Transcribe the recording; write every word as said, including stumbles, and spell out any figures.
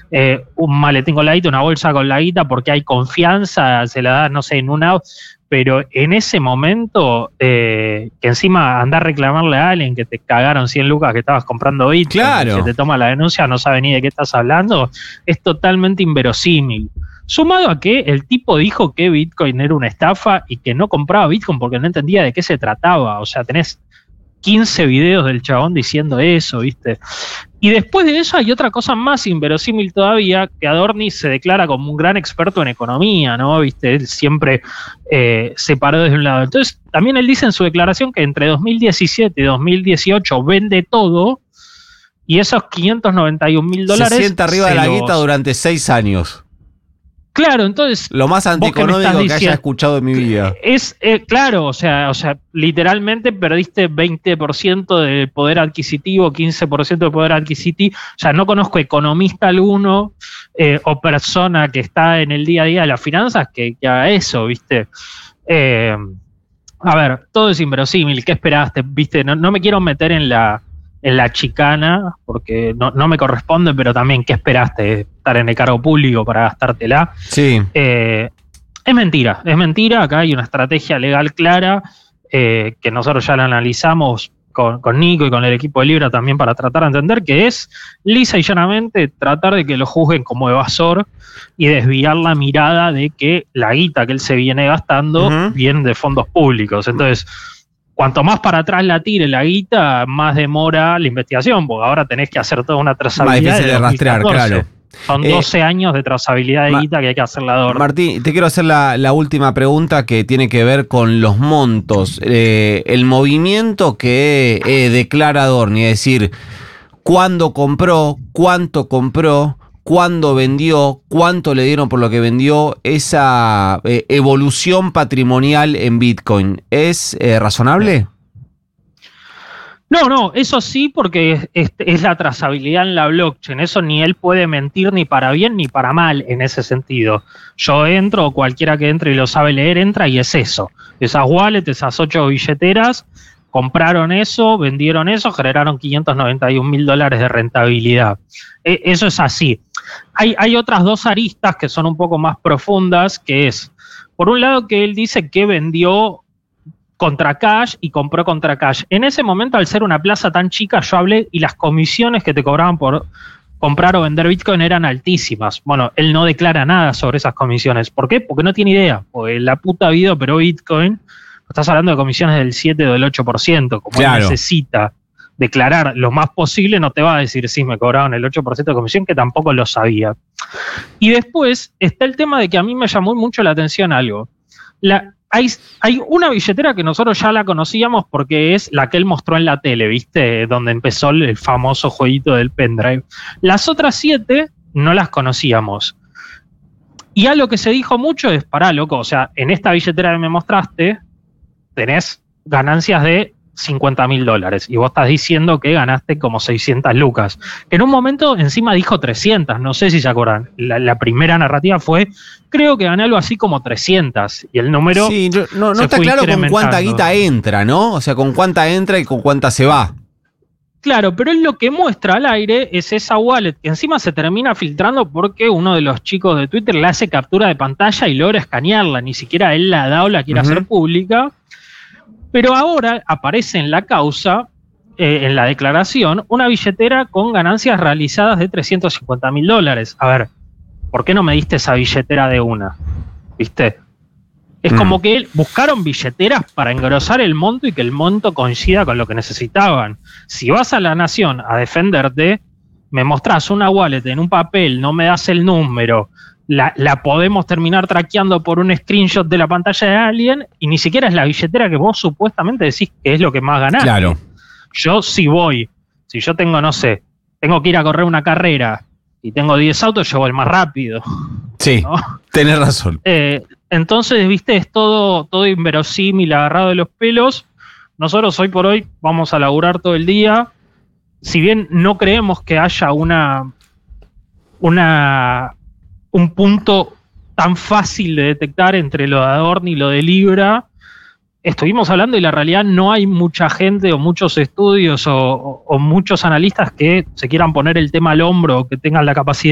eh, un maletín con la guita, una bolsa con la guita, porque hay confianza, se la da, no sé, en un auto. Pero en ese momento, eh, que encima andar a reclamarle a alguien que te cagaron cien lucas que estabas comprando Bitcoin, Claro. que te toma la denuncia, no sabe ni de qué estás hablando, es totalmente inverosímil. Sumado a que el tipo dijo que Bitcoin era una estafa y que no compraba Bitcoin porque no entendía de qué se trataba. O sea, tenés quince videos del chabón diciendo eso, ¿viste? Y después de eso hay otra cosa más inverosímil todavía, que Adorni se declara como un gran experto en economía, ¿no? ¿Viste? Él siempre eh, se paró desde un lado. Entonces, también él dice en su declaración que entre dos mil diecisiete y dos mil dieciocho vende todo y esos quinientos noventa y un mil dólares... Se sienta arriba de la guita durante seis años. Claro, entonces... Lo más antieconómico que haya escuchado en mi vida. Es, eh, claro, o sea, o sea, literalmente perdiste veinte por ciento de poder adquisitivo, quince por ciento de poder adquisitivo. O sea, no conozco economista alguno eh, o persona que está en el día a día de las finanzas que, que haga eso, ¿viste? Eh, a ver, todo es inverosímil. ¿Qué esperaste? ¿Viste? No, no me quiero meter en la... en la chicana, porque no, no me corresponde, pero también, ¿qué esperaste? ¿Estar en el cargo público para gastártela? Sí. Eh, es mentira, es mentira. Acá hay una estrategia legal clara eh, que nosotros ya la analizamos con, con Nico y con el equipo de Libra también para tratar de entender, que es lisa y llanamente tratar de que lo juzguen como evasor y desviar la mirada de que la guita que él se viene gastando uh-huh. viene de fondos públicos. Entonces, cuanto más para atrás la tire la guita, más demora la investigación, porque ahora tenés que hacer toda una trazabilidad. Más difícil de, de rastrear, claro. Son doce eh, años de trazabilidad de Ma- guita que hay que hacerla de orden. Martín, te quiero hacer la, la última pregunta que tiene que ver con los montos. Eh, el movimiento que eh, declara Adorni, es decir, cuándo compró, cuánto compró, cuándo vendió, cuánto le dieron por lo que vendió, esa eh, evolución patrimonial en Bitcoin, ¿es eh, razonable? No, no, eso sí, porque es, es, es la trazabilidad en la blockchain. Eso ni él puede mentir ni para bien ni para mal en ese sentido. Yo entro, o cualquiera que entre y lo sabe leer, entra y es eso. Esas wallets, esas ocho billeteras, compraron eso, vendieron eso, generaron quinientos noventa y un mil dólares de rentabilidad. E- eso es así. Hay, hay otras dos aristas que son un poco más profundas, que es, por un lado, que él dice que vendió contra cash y compró contra cash. En ese momento, al ser una plaza tan chica, yo hablé y las comisiones que te cobraban por comprar o vender Bitcoin eran altísimas. Bueno, él no declara nada sobre esas comisiones. ¿Por qué? Porque no tiene idea. Porque la puta vida operó Bitcoin. Estás hablando de comisiones del siete o del ocho por ciento. Como claro. Él necesita declarar lo más posible, no te va a decir sí, me cobraron el ocho por ciento de comisión, que tampoco lo sabía. Y después está el tema de que a mí me llamó mucho la atención algo. La, hay, hay una billetera que nosotros ya la conocíamos porque es la que él mostró en la tele, ¿viste? Donde empezó el famoso jueguito del pendrive. Las otras siete no las conocíamos. Y algo que se dijo mucho es, pará, loco, o sea, en esta billetera que me mostraste tenés ganancias de cincuenta mil dólares y vos estás diciendo que ganaste como seiscientas lucas. En un momento encima dijo trescientas, no sé si se acuerdan. La, la primera narrativa fue, creo que gané algo así como trescientas y el número sí, yo, no, no está claro con cuánta guita entra, ¿no? O sea, con cuánta entra y con cuánta se va. Claro, pero él lo que muestra al aire es esa wallet que encima se termina filtrando porque uno de los chicos de Twitter le hace captura de pantalla y logra escanearla, ni siquiera él la da o la quiere uh-huh. hacer pública. Pero ahora aparece en la causa, eh, en la declaración, una billetera con ganancias realizadas de trescientos cincuenta mil dólares. A ver, ¿por qué no me diste esa billetera de una? ¿Viste? Es mm. como que buscaron billeteras para engrosar el monto y que el monto coincida con lo que necesitaban. Si vas a La Nación a defenderte, me mostrás una wallet en un papel, no me das el número, La, la podemos terminar traqueando por un screenshot de la pantalla de alguien y ni siquiera es la billetera que vos supuestamente decís que es lo que más ganás. Claro. Yo si voy, si yo tengo, no sé, tengo que ir a correr una carrera y tengo diez autos, yo voy el más rápido. Sí, ¿no? Tenés razón. Eh, entonces, viste, es todo, todo inverosímil, agarrado de los pelos. Nosotros hoy por hoy vamos a laburar todo el día. Si bien no creemos que haya una... una un punto tan fácil de detectar entre lo de Adorni y lo de Libra, estuvimos hablando y la realidad no hay mucha gente o muchos estudios o, o, o muchos analistas que se quieran poner el tema al hombro o que tengan la capacidad